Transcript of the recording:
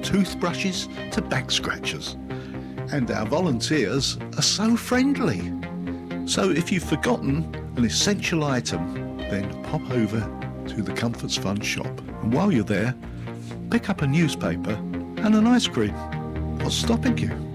toothbrushes to back scratchers. And our volunteers are so friendly. So if you've forgotten an essential item, then pop over to the Comforts Fund shop. And while you're there, pick up a newspaper and an ice cream. What's stopping you?